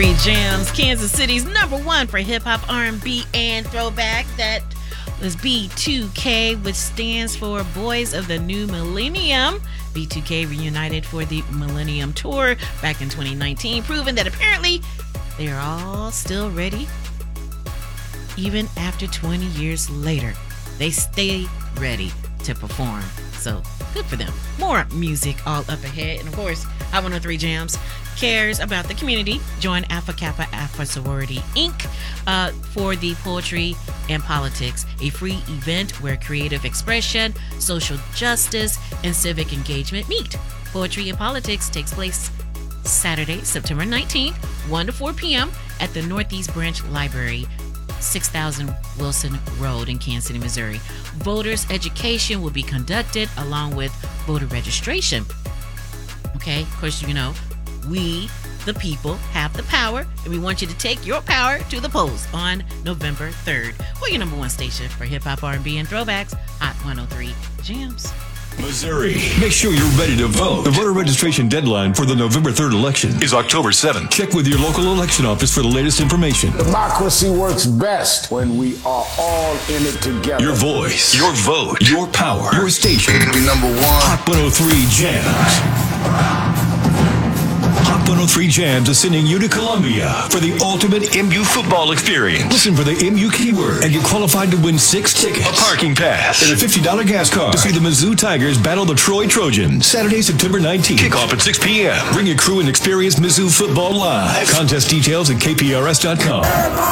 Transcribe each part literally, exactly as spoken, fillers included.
Three Jams, Kansas City's number one for hip hop, R and B, and throwback. That was B two K, which stands for Boys of the New Millennium. B two K reunited for the Millennium Tour back in twenty nineteen, proving that apparently they are all still ready. Even after twenty years later, they stay ready to perform. So good for them. More music all up ahead. And of course, Hot one oh three Jams cares about the community. Join Alpha Kappa Alpha Sorority Incorporated uh, for the Poetry and Politics, a free event where creative expression, social justice, and civic engagement meet. Poetry and Politics takes place Saturday, September nineteenth, one to four p.m. at the Northeast Branch Library, six thousand Wilson Road in Kansas City, Missouri. Voters education will be conducted along with voter registration. Okay, of course, you know, we, the people, have the power, and we want you to take your power to the polls on November third. We're your number one station for hip-hop, R and B, and throwbacks, Hot one oh three Jams. Missouri. Make sure you're ready to vote. The voter registration deadline for the November third election is October seventh. Check with your local election office for the latest information. Democracy works best when we are all in it together. Your voice, your vote, your power, your station. Number one. Hot one oh three Jams. Hot one oh three Jams is sending you to Columbia for the ultimate M U football experience. Listen for the M U keyword and get qualified to win six tickets, a parking pass, and a fifty dollars gas card to see the Mizzou Tigers battle the Troy Trojans. Saturday, September nineteenth. Kickoff at six p.m. Bring your crew and experience Mizzou football live. Contest details at k p r s dot com.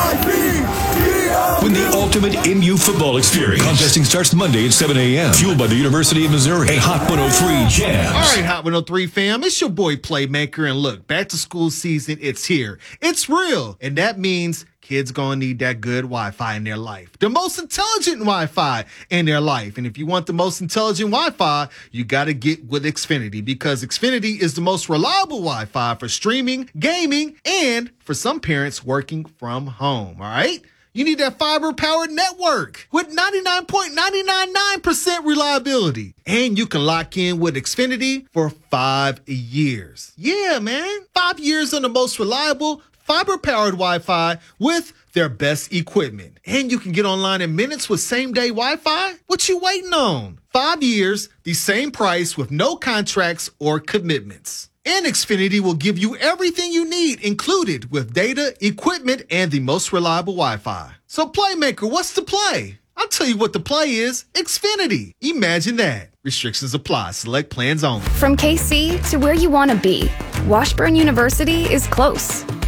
Win the ultimate M U football experience. Contesting starts Monday at seven a.m. Fueled by the University of Missouri. A Hot one oh three Jams. All right, Hot one oh three fam, it's your boy Playmaker, and look, back to school season, it's here. It's real, and that means kids gonna need that good Wi-Fi in their life. The most intelligent Wi-Fi in their life. And if you want the most intelligent Wi-Fi, you gotta get with Xfinity, because Xfinity is the most reliable Wi-Fi for streaming, gaming, and for some parents working from home, all right? You need that fiber-powered network with ninety-nine point nine nine nine percent reliability. And you can lock in with Xfinity for five years. Yeah, man. Five years on the most reliable fiber-powered Wi-Fi with their best equipment. And you can get online in minutes with same-day Wi-Fi. What you waiting on? Five years, the same price with no contracts or commitments. And Xfinity will give you everything you need, included with data, equipment, and the most reliable Wi-Fi. So Playmaker, what's the play? I'll tell you what the play is. Xfinity. Imagine that. Restrictions apply. Select plans only. From K C to where you want to be, Washburn University is close.